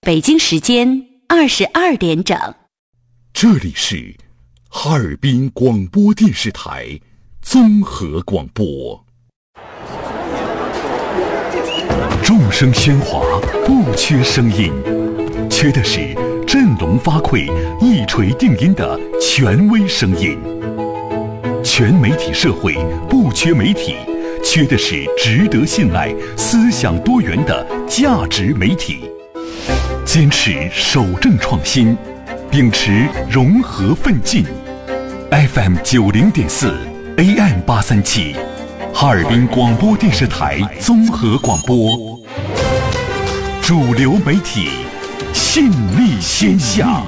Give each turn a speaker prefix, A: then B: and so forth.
A: 北京时间22点整。
B: 这里是哈尔滨广播电视台综合广播。众声喧哗，不缺声音，缺的是振聋发聩、一锤定音的权威声音。全媒体社会不缺媒体，缺的是值得信赖、思想多元的价值媒体。坚持守正创新，秉持融合奋进。FM 90.4 AM 837，哈尔滨广播电视台综合广播，主流媒体信力先下。